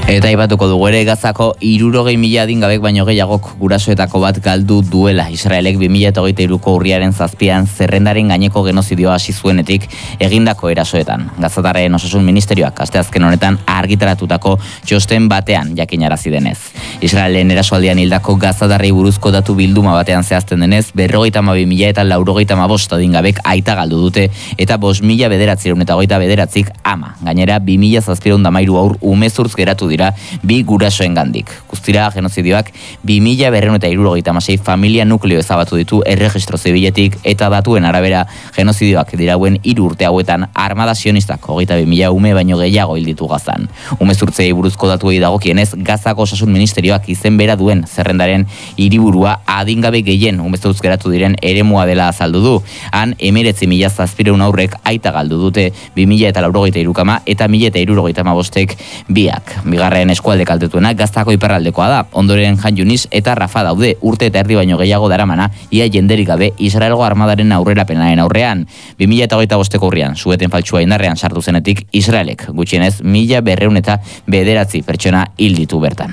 Eta aipatuko dugu ere Gazako 60.000 adingabek baino gehiagok gurasoetako bat galdu duela. Israelek 2023ko urriaren 7an zerrendaren gaineko genozidioa hasi zuenetik egindako erasoetan. Gazatarren osasun ministerioak asteazken honetan argitaratutako txosten batean jakinarazi denez. Israelen erasoaldian hildako gazatarrei buruzko datu bilduma batean zehazten denez, 52.000 eta 95 adingabek aita galdu dute eta 5.929 ama. Gainera 2.713 haur umezurtz geratu dira bi gurasoen gandik. Guztira genozidioak 2.276 familia nukleo ezabatu ditu erregistro zibiletik eta datuen arabera genozidioak dirauen 3 urte hauetan armada sionistak 22.000 ume baino gehiago hil ditu Gazan. Umezurtzei buruzko datuei dagokienez, Gazako osasun ministerioak izen bera duen zerrendaren hiriburua adingabe gehien umezurtz geratu diren eremua dela azaldu du. Han 19.700 aurrek aita galdu dute 2.093 ama eta 1.075 biak. Bigarren eskualde kaltetuena Gaztako iparraldekoa da. Ondoren Jan Yunis eta Rafa daude, urte eta erdi baino gehiago daramana, ia jenderik gabe Israelgo armadaren aurrerapenaren aurrean. 2025ko urrian sueten faltsua indarrean sartu zenetik Israelek gutxienez 1.209 pertsona hil ditu bertan.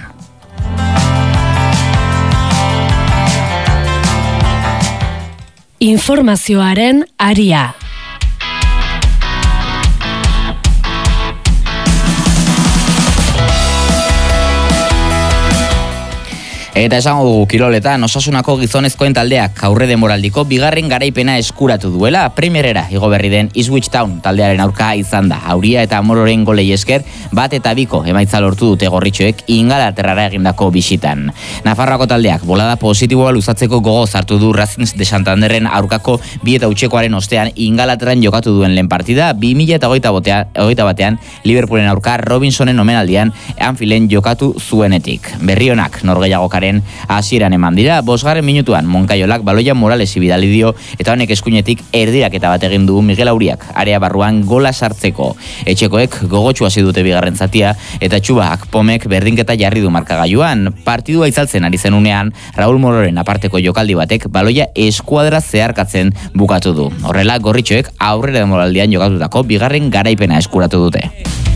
Informazioaren aria. Eta esango dugu kiroletan, Osasunako gizonezkoen taldeak aurre denboraldiko bigarren garaipena eskuratu duela. Premierera igo berri den Ipswich Town taldearen aurka izan da. Auria eta Mororen golei esker 1-2 emaitza lortu dute gorritxoek Ingalaterrara egindako bisitan. Nafarroako taldeak bolada positiboa luzatzeko gogoz hartu du Racing de Santanderren aurkako 2-0 ostean Ingalaterran jokatu duen lehen partida. 2021 Liverpoolen aurka Robinsonen omenaldian Anfielden jokatu zuenetik. Berrionak norgehiagokaren hasieran eman dira, 5. minutuan Moncayolak baloia Moralesi bidali dio eta honek eskuinetik erdiraketa bat egin du Miguel Auriak area barruan gola sartzeko. Etxekoek gogotsu hasi dute bigarren zatia eta Txuba Akpomek berdinketa jarri du markagailuan. Partidua itzaltzen ari zenunean Raúl Mororen aparteko jokaldi batek baloia eskuadra zeharkatzen bukatu du. Horrela gorritxoek aurrera demoraldian jokatutako bigarren garaipena eskuratu dute.